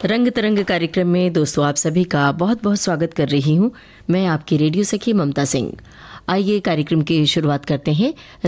रंग तरंग कार्यक्रम में दोस्तों आप सभी का बहुत बहुत स्वागत कर रही हूँ। मैं आपकी रेडियो सखी ममता सिंह। आइए कार्यक्रम की शुरुआत करते हैं